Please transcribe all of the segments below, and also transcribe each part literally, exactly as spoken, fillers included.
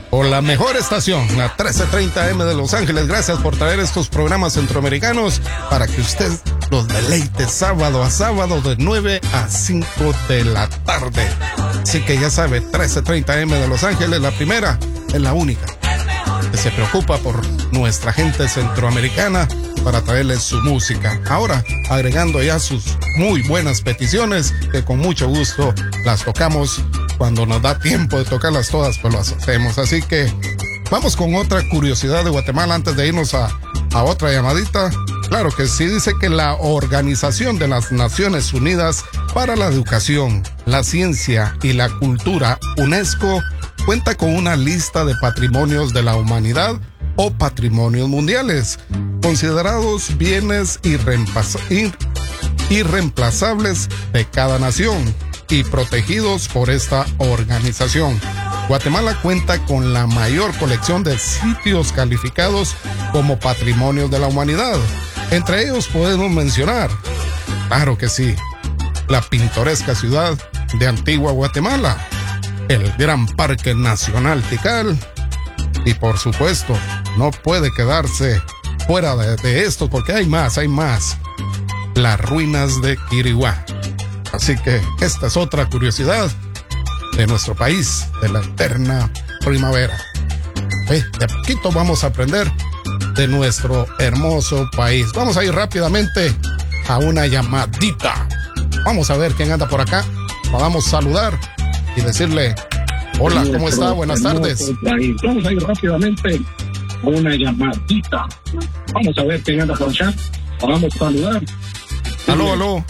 o la mejor estación, la trece treinta eme de Los Ángeles. Gracias por traer estos programas centroamericanos para que usted los deleite sábado a sábado de nueve a cinco de la tarde. Así que ya sabe, trece treinta eme de Los Ángeles, la primera es la única que se preocupa por nuestra gente centroamericana para traerles su música. Ahora, agregando ya sus muy buenas peticiones, que con mucho gusto las tocamos. Cuando nos da tiempo de tocarlas todas, pues lo hacemos. Así que vamos con otra curiosidad de Guatemala antes de irnos a, a otra llamadita. Claro que sí, dice que la Organización de las Naciones Unidas para la Educación, la Ciencia y la Cultura, UNESCO, cuenta con una lista de patrimonios de la humanidad o patrimonios mundiales, considerados bienes irreemplaza- ir- irreemplazables de cada nación y protegidos por esta organización. Guatemala cuenta con la mayor colección de sitios calificados como patrimonios de la humanidad. Entre ellos podemos mencionar, claro que sí, la pintoresca ciudad de Antigua Guatemala, el Gran Parque Nacional Tikal y, por supuesto, no puede quedarse fuera de, de esto porque hay más, hay más, las ruinas de Quiriguá. Así que esta es otra curiosidad de nuestro país, de la eterna primavera. Eh, de a poquito vamos a aprender de nuestro hermoso país. Vamos a ir rápidamente a una llamadita. Vamos a ver quién anda por acá. Podamos saludar y decirle, hola, ¿cómo está? Buenas tardes. Vamos a ir rápidamente a una llamadita. Vamos a ver quién anda por acá. Vamos a saludar. Aló, aló.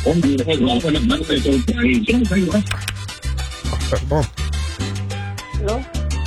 Perdón. ¿No?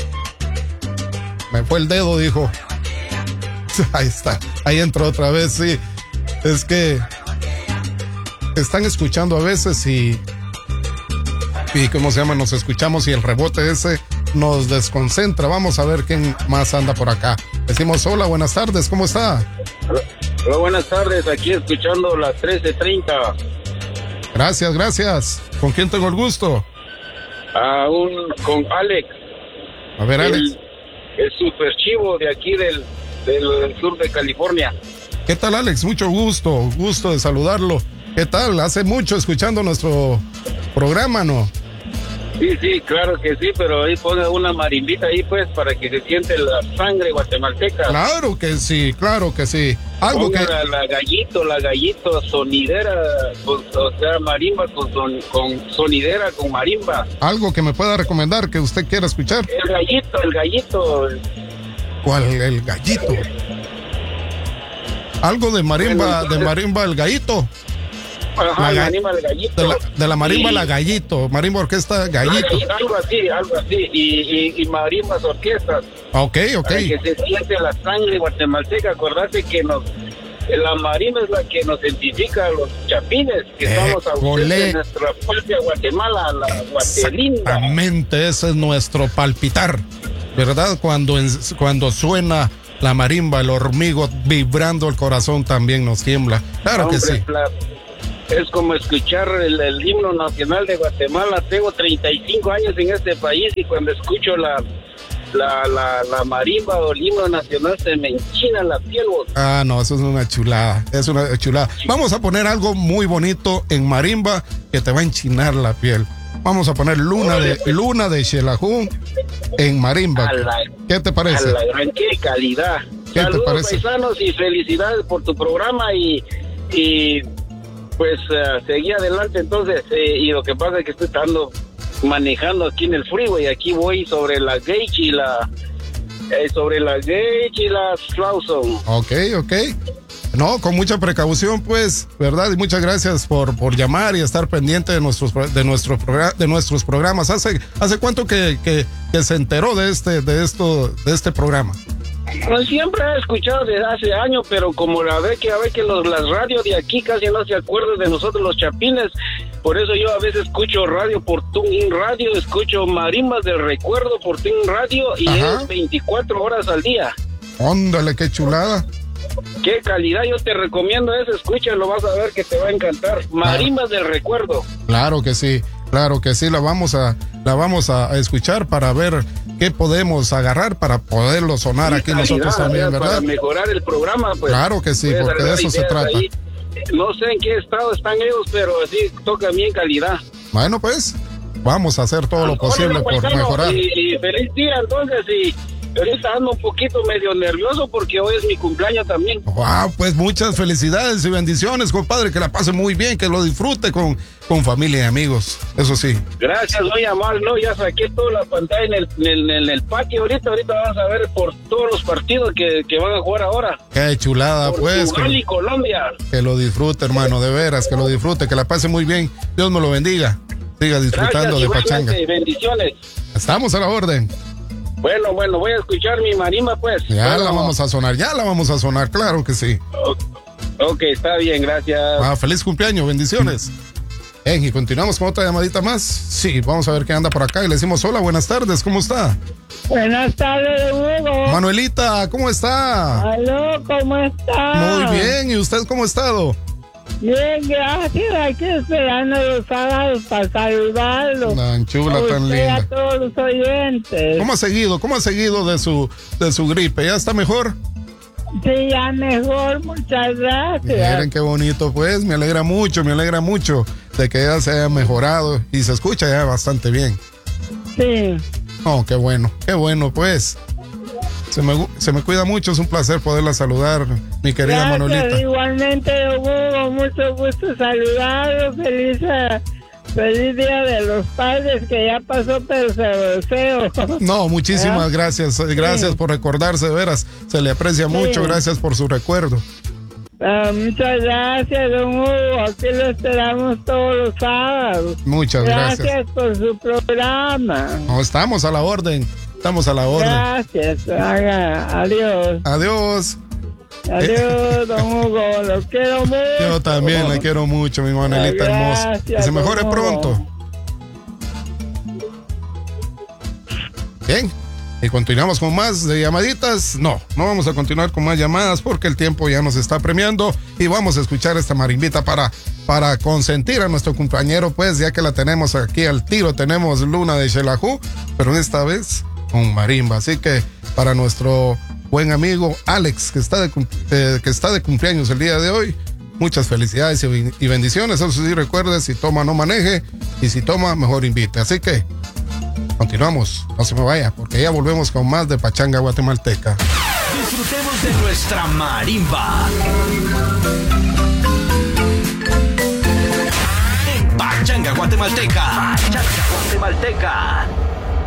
Me fue el dedo, dijo. Ahí está. Ahí entró otra vez, sí. Es que están escuchando a veces y y ¿cómo se llama? Nos escuchamos y el rebote ese nos desconcentra. Vamos a ver quién más anda por acá. Decimos hola, buenas tardes, ¿cómo está? Hola, buenas tardes, aquí escuchando las trece treinta. Gracias, gracias. ¿Con quién tengo el gusto? A un, con Alex. A ver, Alex. El, el super chivo de aquí del, del sur de California. ¿Qué tal, Alex? Mucho gusto, gusto de saludarlo. ¿Qué tal? Hace mucho escuchando nuestro programa, ¿no? Sí, sí, claro que sí, pero ahí ponga una marimbita ahí, pues, para que se siente la sangre guatemalteca. Claro que sí, claro que sí. Algo ponga que... La, la gallito, la gallito sonidera, con, o sea, marimba con, son, con sonidera, con marimba. Algo que me pueda recomendar que usted quiera escuchar. El gallito, el gallito. ¿Cuál? El gallito. Algo de marimba, Bueno, entonces... de marimba el gallito. Ajá, La, marimba, el gallito. De la, de la marimba y, la gallito, marimba orquesta gallito. Algo así, algo así, y, y, y marimbas orquestas. Ok, ok. Para que se siente la sangre guatemalteca. Acordate que nos, la marimba es la que nos identifica a los chapines, que Eh, estamos ausentes olé. de nuestra patria Guatemala, la guatelinda. Exactamente, ese es nuestro palpitar, ¿verdad? Cuando, en, cuando suena la marimba, el hormigo vibrando el corazón también nos tiembla. Claro Hombre, que sí. la, es como escuchar el, el himno nacional de Guatemala. Tengo treinta y cinco años en este país y cuando escucho la, la, la, la marimba o el himno nacional se me enchina la piel. Ah, no, eso es una chulada, es una chulada. Vamos a poner algo muy bonito en marimba que te va a enchinar la piel. Vamos a poner Luna de Luna de Xelajú en marimba. La, ¿Qué te parece? A la gran qué calidad. ¿Qué Saludos, te parece? paisanos, y felicidades por tu programa y, y pues uh, seguí adelante entonces. Eh, y lo que pasa es que estoy estando manejando aquí en el freeway. Aquí voy sobre la Gage y la eh, sobre la Gage y la Slauson. Ok, ok. No, con mucha precaución, pues, ¿verdad? Y muchas gracias por, por llamar y estar pendiente de nuestros de nuestro programa, de nuestros programas. ¿Hace hace cuánto que, que, que se enteró de este de esto de este programa? Pues siempre he escuchado desde hace años, pero como la ve que a ver que los, las radios de aquí casi no se acuerdan de nosotros los chapines, por eso yo a veces escucho radio por TuneIn Radio, escucho marimbas del recuerdo por TuneIn Radio y Ajá. es veinticuatro horas al día. Óndale, qué chulada. Qué calidad, yo te recomiendo eso, escúchalo, vas a ver que te va a encantar. Marimbas del recuerdo. Claro que sí. Claro que sí, la vamos a, la vamos a escuchar para ver qué podemos agarrar para poderlo sonar Sí, aquí calidad, nosotros también, o sea, ¿verdad? Para mejorar el programa, pues. Claro que sí, puedes porque de agarrar eso se ideas trata. ahí. No sé en qué estado están ellos, pero sí tocan bien calidad. Bueno, pues, vamos a hacer todo lo posible Órale, por paisano, mejorar. Y, y feliz día, entonces, y ahorita ando un poquito medio nervioso porque hoy es mi cumpleaños también. Wow, pues muchas felicidades y bendiciones, compadre, que la pase muy bien, que lo disfrute con, con familia y amigos, eso sí. Gracias, muy amable, no, ya saqué toda la pantalla en el, en el, en el patio ahorita, ahorita vamos a ver por todos los partidos que, que van a jugar ahora. Qué chulada, pues. Portugal Que, y Colombia. que lo disfrute, hermano, de veras, que lo disfrute, que la pase muy bien. Dios me lo bendiga. Siga disfrutando Gracias, de pachanga. igualmente, bendiciones. Estamos a la orden. Bueno, bueno, voy a escuchar mi marimba, pues. Ya Bueno, la vamos a sonar, ya la vamos a sonar, claro que sí. Ok, está bien, gracias. Ah, feliz cumpleaños, bendiciones. Bien, y continuamos con otra llamadita más. Sí, vamos a ver qué anda por acá y le decimos hola, buenas tardes, ¿cómo está? Buenas tardes, Hugo. Manuelita, ¿cómo está? Aló, ¿cómo está? Muy bien, ¿y usted cómo ha estado? Bien, gracias. Aquí esperando los sábados para saludarlos. Tan chula, A tan usted y a linda. todos los oyentes. ¿Cómo ha seguido? ¿Cómo ha seguido de su, de su gripe? ¿Ya está mejor? Sí, ya mejor, muchas gracias. Miren qué bonito, pues, me alegra mucho, me alegra mucho de que ya se haya mejorado y se escucha ya bastante bien. Sí. Oh, qué bueno, qué bueno, pues. Se me, se me cuida mucho, es un placer poderla saludar, mi querida Gracias, Manolita. igualmente, Hugo, mucho gusto saludarlos. Feliz, eh, feliz Día de los Padres, que ya pasó, pero se lo deseo. No, muchísimas ¿Ah? gracias, gracias Sí. por recordarse, de veras, se le aprecia Sí. mucho, gracias por su recuerdo. Ah, muchas gracias, don Hugo. Aquí lo esperamos todos los sábados. Muchas gracias. Gracias por su programa. No, estamos a la orden, estamos a la orden. Gracias. Haga, adiós. Adiós. Adiós, don Hugo. Lo quiero mucho. Yo también la quiero mucho, mi Manuelita hermosa. Gracias, Que se mejore don Hugo. pronto. Bien. Y continuamos con más de llamaditas. No, no vamos a continuar con más llamadas porque el tiempo ya nos está premiando y vamos a escuchar esta marimbita para, para consentir a nuestro compañero, pues ya que la tenemos aquí al tiro, tenemos Luna de Xelajú, pero esta vez con marimba. Así que para nuestro buen amigo Alex, que está de, eh, que está de cumpleaños el día de hoy, muchas felicidades y, y bendiciones. Eso sí, recuerde, si toma no maneje y si toma mejor invite. Así que continuamos, no se me vaya, porque ya volvemos con más de Pachanga Guatemalteca. Disfrutemos de nuestra marimba. En Pachanga Guatemalteca. Pachanga Guatemalteca.